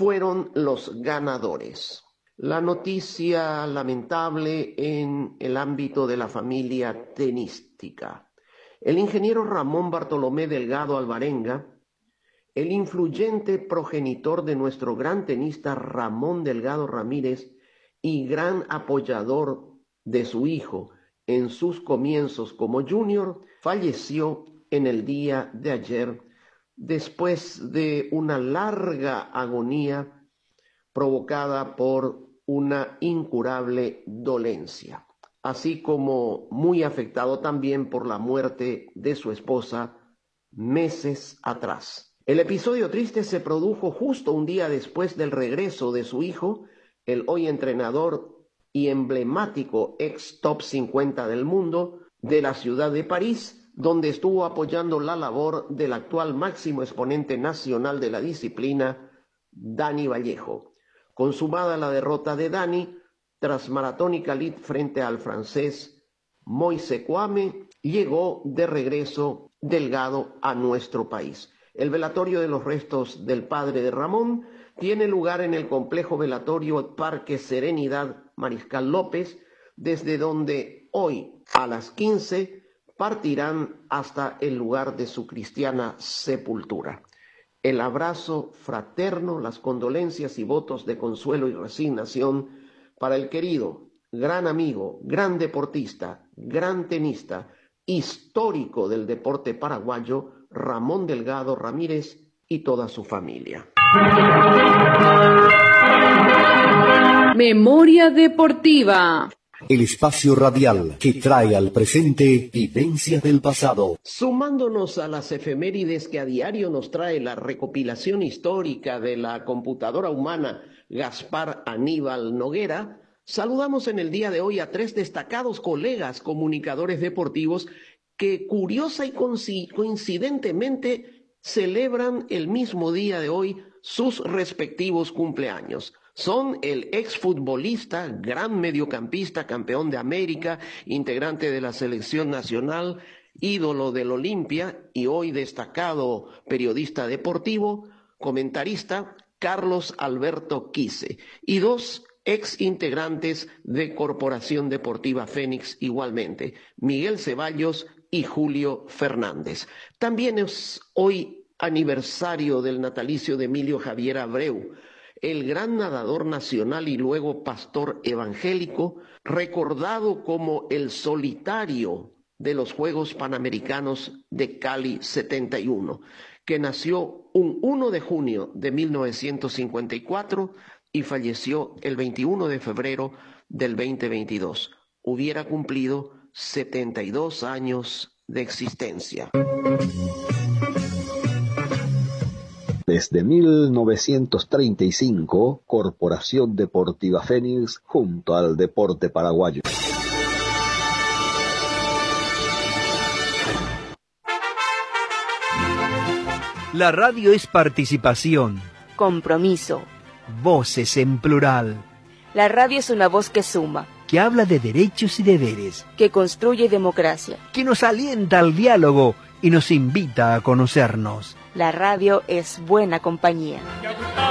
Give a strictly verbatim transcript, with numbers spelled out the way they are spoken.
fueron los ganadores. La noticia lamentable en el ámbito de la familia tenística. El ingeniero Ramón Bartolomé Delgado Alvarenga, el influyente progenitor de nuestro gran tenista Ramón Delgado Ramírez y gran apoyador de su hijo en sus comienzos como junior, falleció en el día de ayer después de una larga agonía provocada por una incurable dolencia, así como muy afectado también por la muerte de su esposa meses atrás. El episodio triste se produjo justo un día después del regreso de su hijo, el hoy entrenador y emblemático ex top cincuenta del mundo, de la ciudad de París, donde estuvo apoyando la labor del actual máximo exponente nacional de la disciplina, Dani Vallejo. Consumada la derrota de Dani, tras maratónica lid frente al francés Moise Kouame, llegó de regreso Delgado a nuestro país. El velatorio de los restos del padre de Ramón tiene lugar en el complejo velatorio Parque Serenidad Mariscal López, desde donde hoy a las quince partirán hasta el lugar de su cristiana sepultura. El abrazo fraterno, las condolencias y votos de consuelo y resignación para el querido, gran amigo, gran deportista, gran tenista, histórico del deporte paraguayo, Ramón Delgado Ramírez y toda su familia. Memoria deportiva. El espacio radial que trae al presente vivencias del pasado. Sumándonos a las efemérides que a diario nos trae la recopilación histórica de la computadora humana Gaspar Aníbal Noguera, saludamos en el día de hoy a tres destacados colegas comunicadores deportivos que curiosa y coincidentemente celebran el mismo día de hoy sus respectivos cumpleaños. Son el exfutbolista, gran mediocampista, campeón de América, integrante de la selección nacional, ídolo del Olimpia y hoy destacado periodista deportivo, comentarista, Carlos Alberto Quise, y dos ex integrantes de Corporación Deportiva Fénix igualmente, Miguel Ceballos y Julio Fernández. También es hoy aniversario del natalicio de Emilio Javier Abreu, el gran nadador nacional y luego pastor evangélico, recordado como el solitario de los Juegos Panamericanos de Cali setenta y uno, que nació un primero de junio de mil novecientos cincuenta y cuatro y falleció el veintiuno de febrero del veinte veintidós. Hubiera cumplido setenta y dos años de existencia. Desde mil novecientos treinta y cinco, Corporación Deportiva Fénix junto al deporte paraguayo. La radio es participación, compromiso, voces en plural. La radio es una voz que suma, que habla de derechos y deberes, que construye democracia, que nos alienta al diálogo y nos invita a conocernos. La radio es buena compañía.